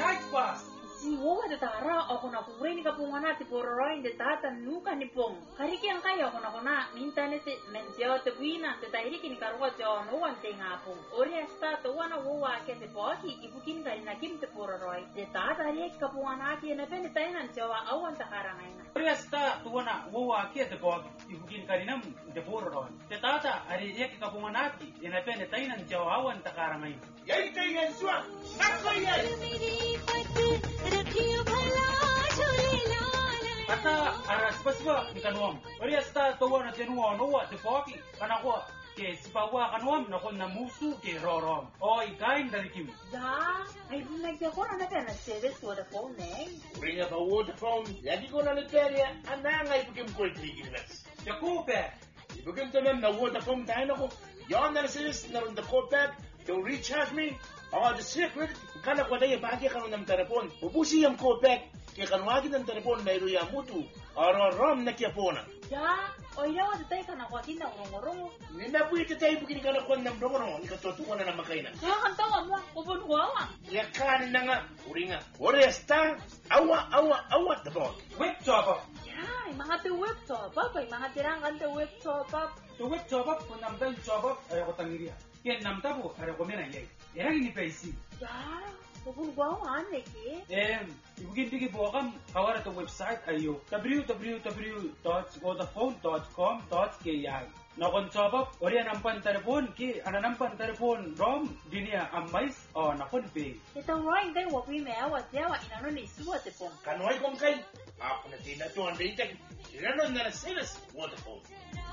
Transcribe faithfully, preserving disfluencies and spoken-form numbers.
pa. Si woga de tara ako na kureni ka pungana ti pororoin de tata nuka ni pong. Kariki ang kaya ako na kona minta ne te mentio te buina te tahiri ni karwa jo no wan te ngapong. Ori asta to wana wowa ke te poki ibukin ka na kim te pororoi. De tata ri ka pungana ki na pene tainan jawa awan ta karangaina. Ori asta to wana wowa ke te poki ibukin ka nam te pororoi. Te tata ari ri ka pungana ki na pene tainan jawa awan ta karangaina. Yai tainan suwa. Nakoi Ata aras paswa ni kanuam. Ori asta to wana tenua no wa te poki kana ko ke sipawa kanuam na kon na musu ke rorom. Oi kain dari kim. Ya, ay bulag ya ko na pena service for the phone eh. Ringa pa waterphone. Lagi ko na niteria ananga ibukim ko itigilmas. Ya kupe. Ibukim to na waterphone tayo na ko. Yon na service na ron the call back to recharge me. Oh, the secret. Kana ko dai bahagi kanu ng telepon. Ubusi yung call back. Kaya kanwagi ng telepon na iruya mutu. Oro-rom na kia pona. Ya, oy dawa de tay kana ko tinda ngorong. Nina po ito tayo bukini kana ko ng bromo. Ika totuwa na na makaina. Ya kan tawa mo, ubon ko awa. Ya kan na nga. Uri nga. Uri esta. Awa, awa, awa. Dabog. Web chop. Ya, mga te web chop up. Ay mga tirang kan te web chop up. To web chop up kun nam dal chop up ay ko tangiria. Ken nam tabu ay ko mena yai. Era ni paisi. Ya, ubon ko awa ane ki. Em, ibukin digi bokam kawara to website ayo w w w dot vodafone dot com dot k i. Na kon chop up ori nampan telepon ki ana nampan telepon rom dinia amais o na kon pe. Ito roing kay wa pi me awa jawa inano ni suwa te pong. Kanway kong kay. Ako na tinatuan dito. Sila na na service waterphone.